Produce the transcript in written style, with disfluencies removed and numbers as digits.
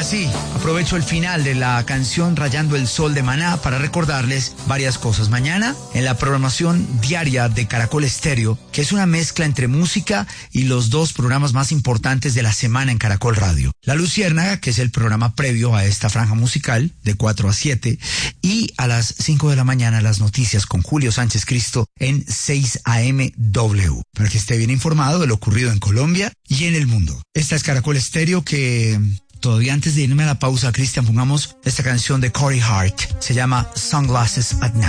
Sí, aprovecho el final de la canción Rayando el Sol de Maná para recordarles varias cosas. Mañana, en la programación diaria de Caracol Estéreo, que es una mezcla entre música y los dos programas más importantes de la semana en Caracol Radio. La Luciérnaga, que es el programa previo a esta franja musical, de 4 a 7, y a las 5 de la mañana las noticias con Julio Sánchez Cristo en 6 AM W, para que esté bien informado de lo ocurrido en Colombia y en el mundo. Esta es Caracol Estéreo, que todavía antes de irme a la pausa, Cristian, pongamos esta canción de Corey Hart. Se llama Sunglasses at Night.